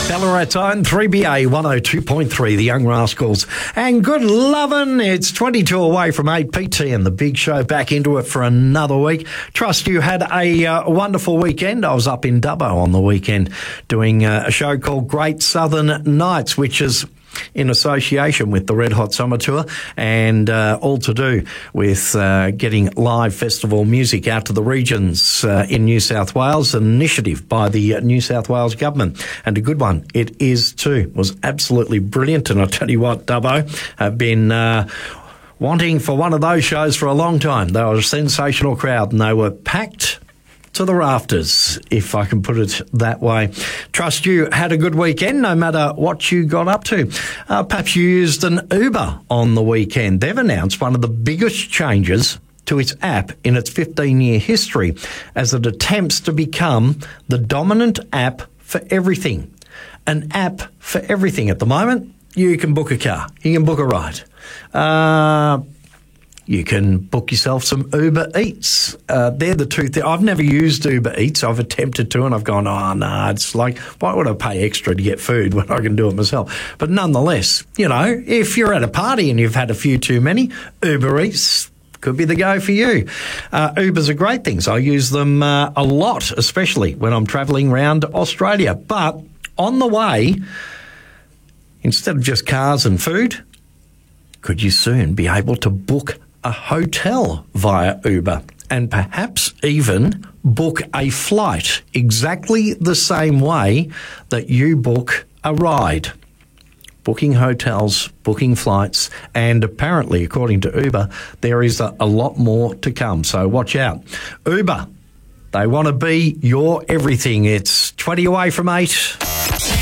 Ballarat's own 3BA 102.3, the Young Rascals. And good lovin', it's 22 away from 8 PT and the big show back into it for another week. Trust you had a wonderful weekend. I was up in Dubbo on the weekend doing a show called Great Southern Nights, which is in association with the Red Hot Summer Tour and all to do with getting live festival music out to the regions in New South Wales, an initiative by the New South Wales government, and a good one it is too. It was absolutely brilliant, and I'll tell you what, Dubbo have been wanting for one of those shows for a long time. They were a sensational crowd and they were packed to the rafters, if I can put it that way. Trust you had a good weekend, no matter what you got up to. Perhaps you used an Uber on the weekend. They've announced one of the biggest changes to its app in its 15-year history as it attempts to become the dominant app for everything. An app for everything. At the moment, you can book a car. You can book a ride. You can book yourself some Uber Eats. They're the two things. I've never used Uber Eats. I've attempted to, and I've gone, it's like, why would I pay extra to get food when I can do it myself? But nonetheless, you know, if you're at a party and you've had a few too many, Uber Eats could be the go for you. Ubers are great things. I use them a lot, especially when I'm travelling around Australia. But on the way, instead of just cars and food, could you soon be able to book a hotel via Uber and perhaps even book a flight exactly the same way that you book a ride? Booking hotels, booking flights, and apparently, according to Uber, there is a lot more to come. So watch out. Uber, they want to be your everything. It's 20 away from 8.